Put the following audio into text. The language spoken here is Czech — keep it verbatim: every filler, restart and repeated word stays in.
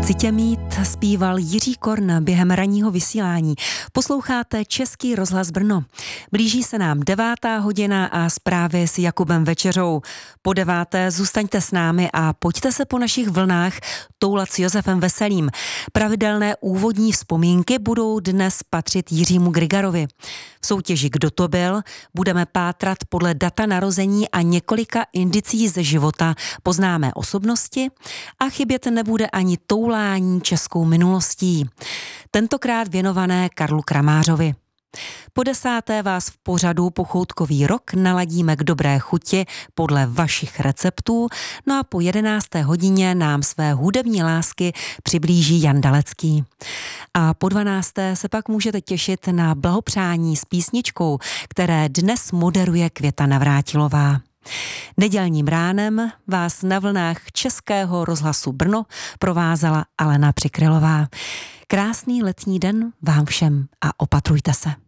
Chci tě mít, zpíval Jiří Korn během ranního vysílání. Posloucháte Český rozhlas Brno. Blíží se nám devátá hodina a zprávy s Jakubem Večeřou. Po deváté zůstaňte s námi a pojďte se po našich vlnách toulat s Josefem Veselým. Pravidelné úvodní vzpomínky budou dnes patřit Jiřímu Grigarovi. V soutěži Kdo to byl budeme pátrat podle data narození a několika indicí ze života poznámé osobnosti a chybět nebude ani toulání českou minulostí. Tentokrát věnované Karlu Kramářovi. Po desáté vás v pořadu Pochoutkový rok naladíme k dobré chuti podle vašich receptů, no a po jedenácté hodině nám své hudební lásky přiblíží Jan Dalecký. A po dvanácté se pak můžete těšit na blahopřání s písničkou, které dnes moderuje Květa Navrátilová. Nedělním ránem vás na vlnách Českého rozhlasu Brno provázela Alena Přikrylová. Krásný letní den vám všem a opatrujte se.